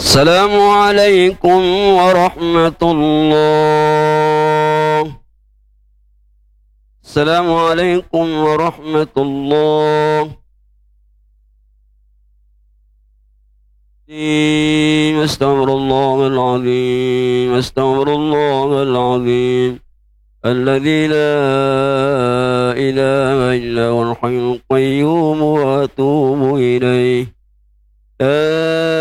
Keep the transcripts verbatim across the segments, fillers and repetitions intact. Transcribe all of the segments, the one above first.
السلام عليكم ورحمة الله. السلام عليكم ورحمة الله. استغفر الله العظيم، استغفر الله العظيم الذي لا إله إلا هو الحي القيوم وأتوب إليه. لا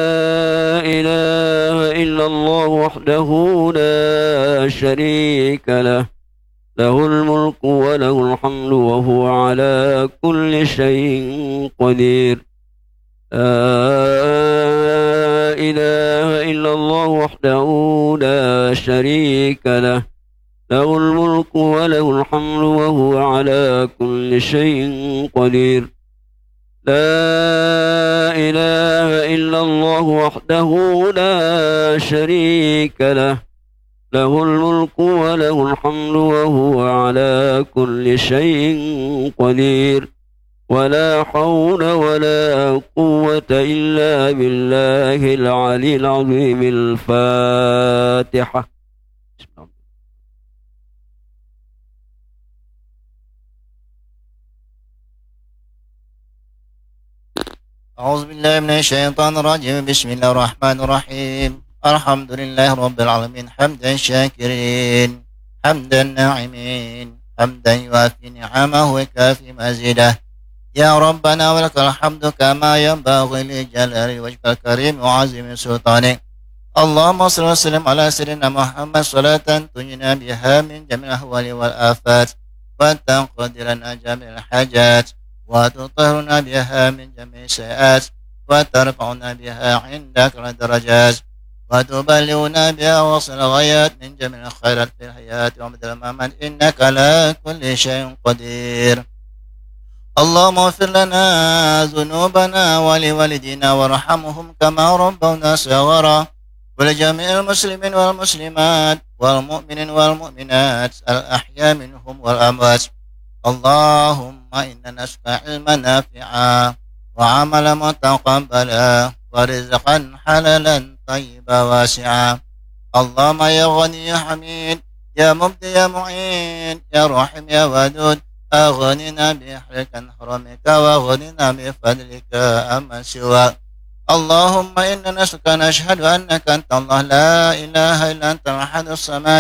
إله إلا الله وحده لا شريك له، له الملك وله الحمد وهو على كل شيء قدير. لا إله إلا الله وحده لا شريك له، له الملك وله الحمد وهو على كل شيء قدير. لا إله إلا الله وحده لا شريك له، له الملك وله الحمد وهو على كل شيء قدير. ولا حول ولا قوة إلا بالله العلي العظيم. الفاتحة. أعوذ بالله من الشيطان الرجيم. بسم الله الرحمن الرحيم. الحمد لله رب العالمين حمدا شاكرين حمدا ناعمين حمدا يوافي نعمه ويكافي مزيده. يا ربنا ولك الحمد كما ينبغي لجلال وجهك الكريم وعظيم سلطانك. اللهم صل وسلم على سيدنا محمد صلاة تنجينا بها من جميع الأهوال والآفات وتنقضي لنا جميع الحاجات وتطهرنا بها من جميع السيئات وترفعنا بها عندك الدرجات وتبلغنا بها وصل الغايات من جميع الخيرات في الحياة ومدى الممات إنك على كل شيء قدير. اللهم اغفر لنا ذنوبنا ولوالدينا وارحمهم كما ربونا صغارا، ولجميع المسلمين والمسلمات والمؤمنين والمؤمنات الأحياء منهم والأموات. اللهم إنا نسألك علما نافعا وعملا متقبلا ورزقا حلالا طيبا واسعا. اللهم يا غني يا حميد يا مبدي يا معين يا رحيم يا ودود أغننا بحلك حرمك وأغننا بفضلك أما سواك. اللهم إنا نسألك نشهد أنك أنت الله لا إله إلا أنت الأحد الصمد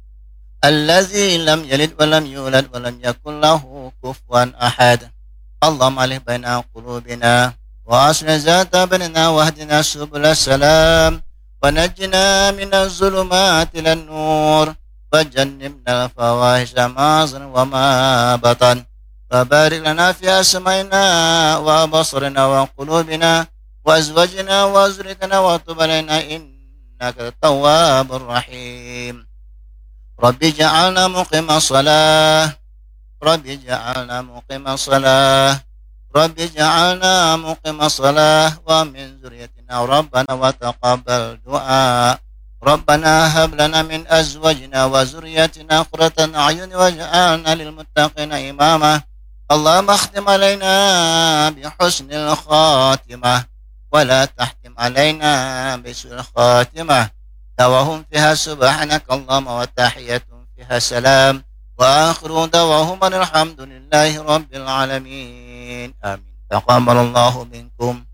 الذي لم يلد ولم يولد ولم يكن له كفوا أحد. اللهم ألف بين قلوبنا وأصلح ذات بيننا واهدنا سبل السلام ونجنا من الظلمات إلى النور وجنبنا الفواحش ما ظهر وما بطن وبارك لنا في أسمائنا وأبصارنا وقلوبنا وأزواجنا وذريتنا وتب علينا إنك التواب الرحيم. رب اجعلنا مقيم الصلاة رب اجعلنا مقيم الصلاة رب اجعلنا مقيم الصلاة ومن ذريتنا ربنا وتقبل دعاء. ربنا هب لنا من أزواجنا وذريتنا قرة أعين واجعلنا للمتقين إماما. اللهم اختم علينا بحسن الخاتمة ولا تحتم علينا بسوء الخاتمة. دعواهم فيها سبحانك اللهم وتحيتهم فيها سلام وآخر دعواهم الحمد لله رب العالمين. آمين. تقبل الله منكم.